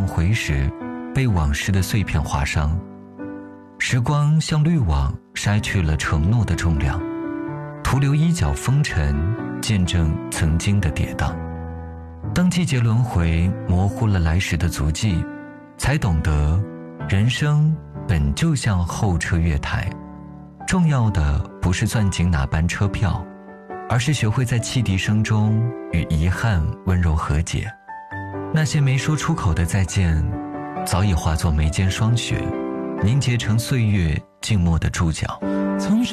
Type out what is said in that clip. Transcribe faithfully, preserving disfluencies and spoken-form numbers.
梦回时被往事的碎片划伤。时光像滤网筛去了承诺的重量，徒留衣角风尘，见证曾经的跌宕。当季节轮回模糊了来时的足迹，才懂得人生本就像候车月台，重要的不是攥紧哪班车票，而是学会在汽笛声中与遗憾温柔和解。那些没说出口的再见，早已化作眉间霜雪，凝结成岁月静默的注脚。 从